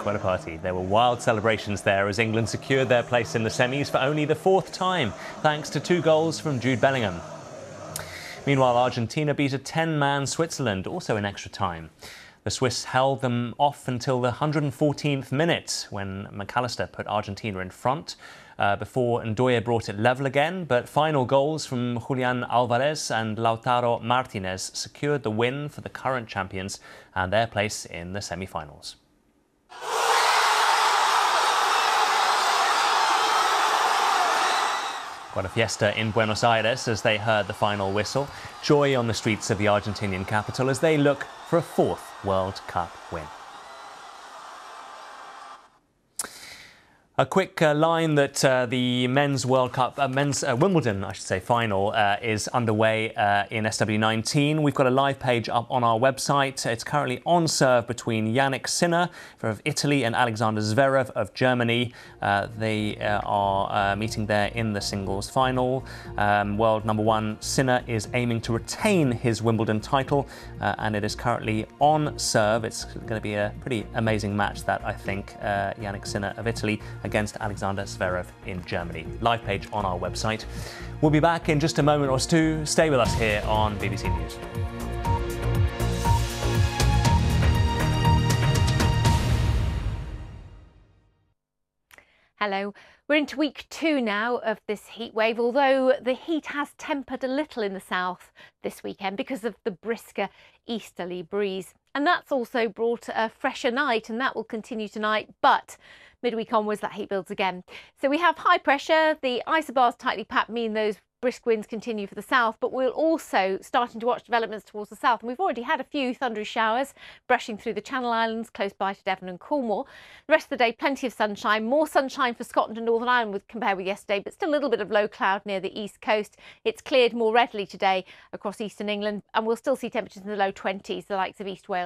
Quite a party. There were wild celebrations there as England secured their place in the semis for only the fourth time, thanks to 2 goals from Jude Bellingham. Meanwhile, Argentina beat a 10-man Switzerland, also in extra time. The Swiss held them off until the 114th minute when McAllister put Argentina in front before Ndoye brought it level again. But final goals from Julian Alvarez and Lautaro Martinez secured the win for the current champions and their place in the semi-finals. Quite a fiesta in Buenos Aires as they heard the final whistle. Joy on the streets of the Argentinian capital as they look for a 4th World Cup win. A quick line that the men's World Cup, men's Wimbledon, I should say, final is underway in SW19. We've got a live page up on our website. It's currently on serve between Jannik Sinner of Italy and Alexander Zverev of Germany. They are meeting there in the singles final. World number 1 Sinner is aiming to retain his Wimbledon title, and it is currently on serve. It's going to be a pretty amazing match, that, I think. Jannik Sinner of Italy against Alexander Zverev in Germany. Live page on our website. We'll be back in just a moment or two. Stay with us here on BBC News. Hello. We're into week 2 now of this heat wave, although the heat has tempered a little in the south this weekend because of the brisker easterly breeze. And that's also brought a fresher night, and that will continue tonight. But midweek onwards, that heat builds again. So we have high pressure. The isobars tightly packed mean those brisk winds continue for the south, but we're also starting to watch developments towards the south. And we've already had a few thundery showers brushing through the Channel Islands, close by to Devon and Cornwall. The rest of the day, plenty of sunshine. More sunshine for Scotland and Northern Ireland compared with yesterday, but still a little bit of low cloud near the east coast. It's cleared more readily today across eastern England, and we'll still see temperatures in the low 20s, the likes of East Wales.